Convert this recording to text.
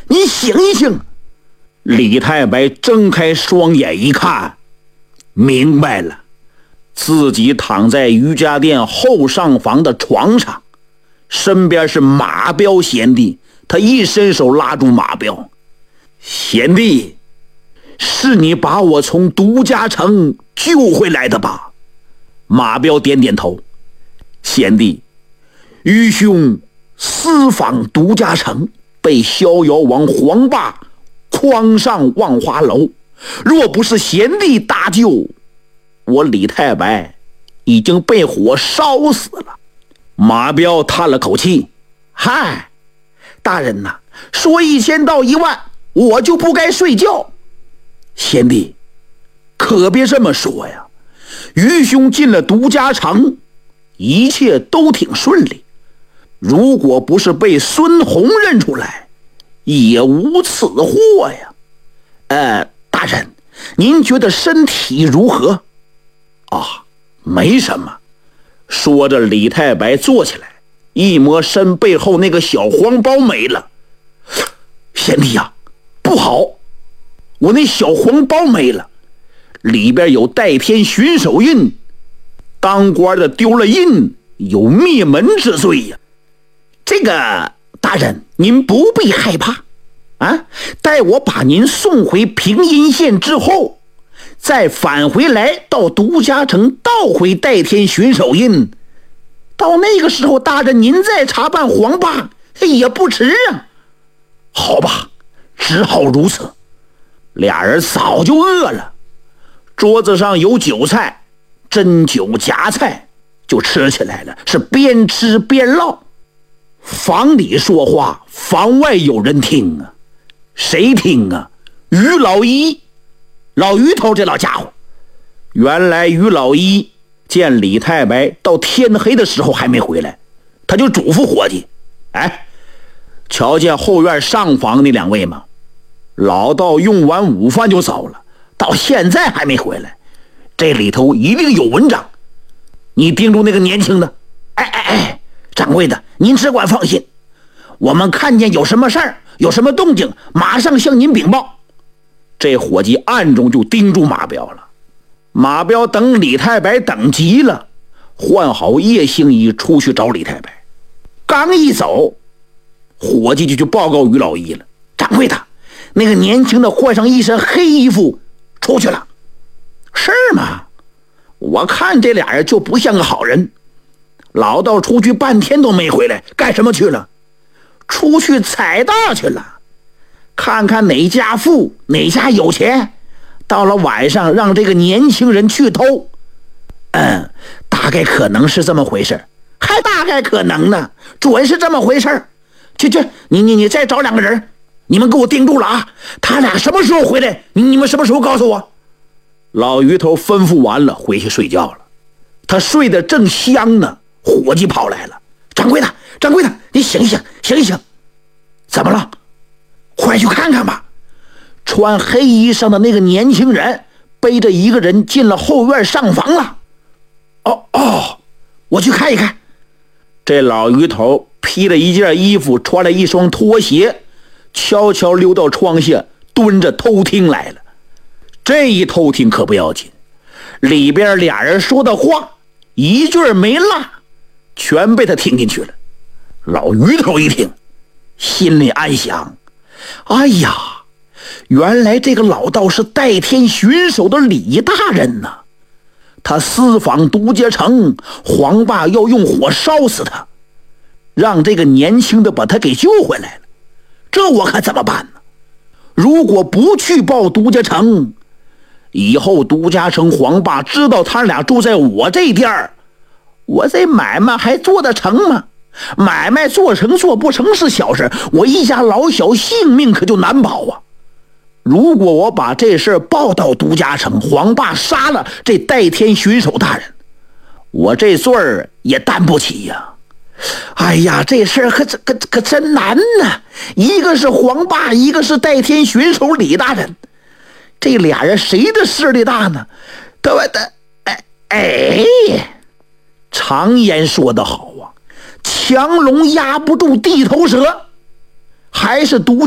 你醒一醒！李太白睁开双眼一看，明白了，自己躺在瑜伽殿后上房的床上，身边是马彪贤弟。他一伸手拉住马彪：“贤弟，是你把我从独家城救回来的吧？”马彪点点头：“贤弟，愚兄私访独家城，被逍遥王黄霸诓上万花楼，若不是贤弟搭救，我李太白已经被火烧死了。”马彪叹了口气：“嗨，大人呐，说1000道10000，我就不该睡觉。贤弟，可别这么说呀。愚兄进了独家城，一切都挺顺利。如果不是被孙红认出来，也无此祸呀。大人，您觉得身体如何？”“啊，没什么。”说着，李太白坐起来，一摸身背后那个小黄包没了。“贤弟呀，不好，我那小黄包没了，里边有代天巡守印，当官的丢了印，有灭门之罪呀。这个大人您不必害怕啊，待我把您送回平阴县之后，再返回来到独家城盗回代天巡守印，到那个时候大人您再查办黄霸也不迟啊。”“好吧，只好如此。”俩人早就饿了，桌子上有酒菜，斟酒夹菜，就吃起来了，是边吃边唠。房里说话，房外有人听啊。谁听啊？于老一，老于头这老家伙。原来于老一见李太白到天黑的时候还没回来，他就嘱咐伙计：“哎，瞧见后院上房那2位吗？老道用完午饭就走了，到现在还没回来，这里头一定有文章。你盯住那个年轻的。掌柜的，您只管放心，我们看见有什么事儿，有什么动静，马上向您禀报。”这伙计暗中就盯住马彪了。马彪等李太白等急了，换好夜行衣出去找李太白。刚一走，伙计就去报告于老一了：“掌柜的，那个年轻的换上一身黑衣服出去了。”“是吗？我看这俩人就不像个好人。老道出去半天都没回来，干什么去了？”“出去采大去了，看看哪家富，哪家有钱，到了晚上让这个年轻人去偷。”“大概可能是这么回事。”“还大概可能呢，准是这么回事。去，你再找2个人，你们给我盯住了啊！他俩什么时候回来，你们什么时候告诉我。”老于头吩咐完了，回去睡觉了。他睡得正香呢，伙计跑来了：“掌柜的，你醒一醒！怎么了？快去看看吧。”穿黑衣裳的那个年轻人背着一个人进了后院上房了。哦，我去看一看。这老于头披了一件衣服，穿了一双拖鞋，悄悄溜到窗下，蹲着偷听来了。这一偷听可不要紧，里边俩人说的话一句没落，全被他听进去了。老于头一听，心里暗想：哎呀，原来这个老道是代天巡守的李大人呐！他私访独家城，黄霸要用火烧死他，让这个年轻的把他给救回来了。这我可怎么办呢？如果不去报独家城，以后独家城黄霸知道他俩住在我这地儿，我这买卖还做得成吗？买卖做成做不成是小事，我一家老小性命可就难保啊！如果我把这事报到独家城，黄霸杀了这代天巡守大人，我这罪儿也担不起呀！哎呀，这事儿可真难呐！一个是黄霸，一个是代天巡守李大人，这俩人谁的势力大呢？常言说得好啊，强龙压不住地头蛇，还是独